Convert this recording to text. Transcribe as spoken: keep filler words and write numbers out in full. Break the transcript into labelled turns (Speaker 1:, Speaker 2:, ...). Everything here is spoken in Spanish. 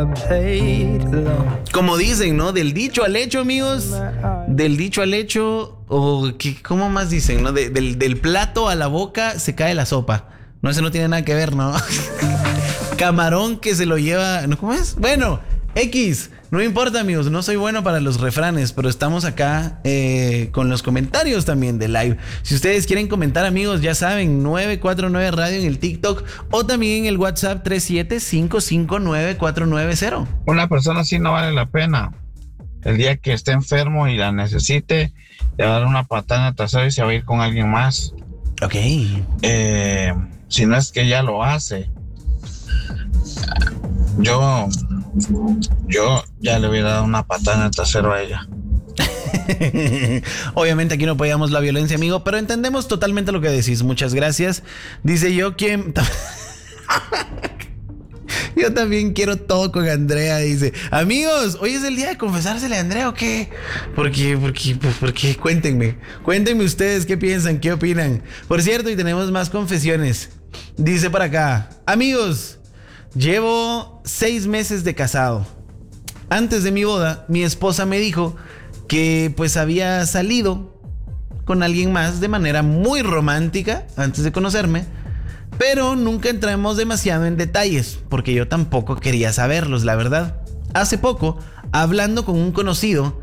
Speaker 1: Como dicen, ¿no? Del dicho al hecho, amigos. Del dicho al hecho, o ¿qué, cómo más dicen, no? De, del, del plato a la boca se cae la sopa. No, eso no tiene nada que ver, ¿no? Camarón que se lo lleva, ¿no? ¿Cómo es? Bueno, X. No importa, amigos, no soy bueno para los refranes, pero estamos acá eh, con los comentarios también de live. Si ustedes quieren comentar, amigos, ya saben, nueve cuatro nueve Radio en el TikTok o también en el WhatsApp tres siete cinco cinco nueve cuatro nueve cero.
Speaker 2: Una persona así no vale la pena. El día que esté enfermo y la necesite, le va a dar una patada en el trasero y se va a ir con alguien más.
Speaker 1: Ok.
Speaker 2: Eh, si no es que ya lo hace. Yo... Yo ya le hubiera dado una patada en el trasero a ella.
Speaker 1: Obviamente aquí no apoyamos la violencia, amigo, pero entendemos totalmente lo que decís. Muchas gracias. Dice yo que... Yo también quiero todo con Andrea, dice. Amigos, ¿hoy es el día de confesársele a Andrea o qué? ¿Por qué? ¿Por qué? ¿Por qué? Cuéntenme. Cuéntenme ustedes qué piensan, qué opinan. Por cierto, y tenemos más confesiones. Dice por acá. Amigos, llevo seis meses de casado. Antes de mi boda, mi esposa me dijo que pues había salido con alguien más de manera muy romántica antes de conocerme, pero nunca entramos demasiado en detalles, porque yo tampoco quería saberlos, la verdad. Hace poco, hablando con un conocido,